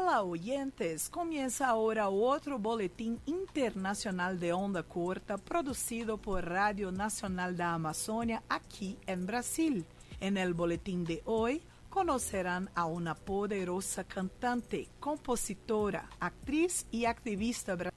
Olá, oyentes! Comienza ahora otro boletín internacional de onda corta producido por Radio Nacional da Amazônia aquí en Brasil. En el boletín de hoy conocerán a una poderosa cantante, compositora, actriz y activista brasileña